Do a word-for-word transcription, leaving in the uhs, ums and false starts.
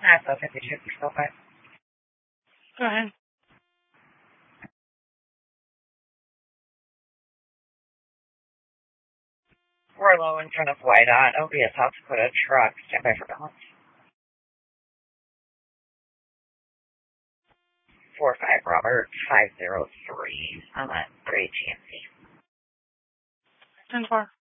That's okay. Did you still five? Go ahead. We're low in front of White on O B S South Dakota truck. Stand by for balance. Four five Robert five zero three. I'm at three T M C. Ten four.